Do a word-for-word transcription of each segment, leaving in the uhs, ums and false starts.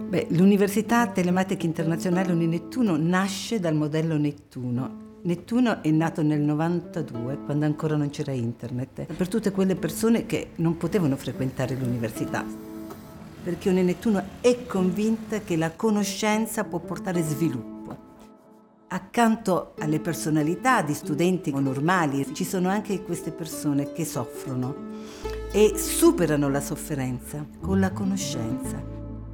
Beh, l'Università Telematica Internazionale Uninettuno nasce dal modello Nettuno. Nettuno è nato nel novantadue, quando ancora non c'era internet, per tutte quelle persone che non potevano frequentare l'università. Perché Uninettuno è convinta che la conoscenza può portare sviluppo. Accanto alle personalità di studenti normali ci sono anche queste persone che soffrono e superano la sofferenza con la conoscenza.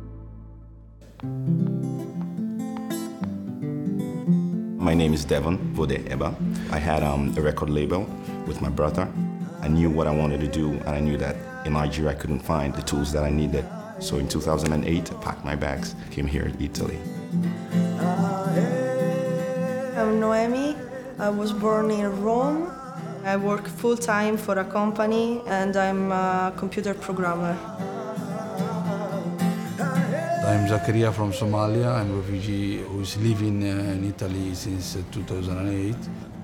My name is Devon Vode Eba. I had um, a record label with my brother. I knew what I wanted to do, and I knew that in Nigeria I couldn't find the tools that I needed. So in two thousand eight, I packed my bags, came here to Italy. I'm Noemi. I was born in Rome. I work full-time for a company, and I'm a computer programmer. I'm Zakaria from Somalia. I'm a refugee who is living uh, in Italy since uh, two thousand eight.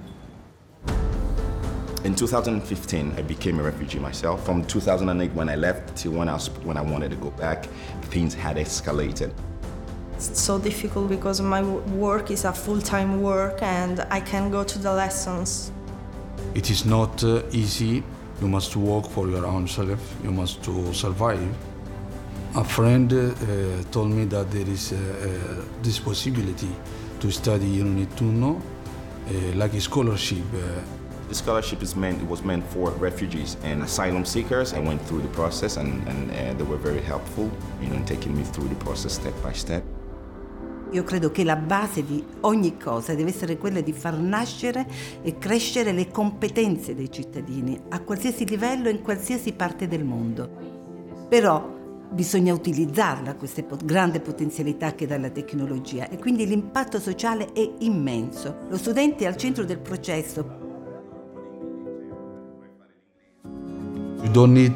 In two thousand fifteen, I became a refugee myself. From two thousand eight, when I left, till when I, was, when I wanted to go back, things had escalated. It's so difficult because my work is a full-time work and I can go to the lessons. It is not uh, easy. You must work for your own self. You must to survive. A friend uh, told me that there is uh, uh, this possibility to study in Uninettuno, uh, like a scholarship. Uh, The scholarship is meant, it was meant for refugees and asylum seekers. I went through the process and, and uh, they were very helpful, you know, in taking me through the process step by step. Io credo che la base di ogni cosa deve essere quella di far nascere e crescere le competenze dei cittadini a qualsiasi livello e in qualsiasi parte del mondo. Però bisogna utilizzarla, questa grande potenzialità che dà la tecnologia, e quindi l'impatto sociale è immenso. Lo studente è al centro del processo. you don't need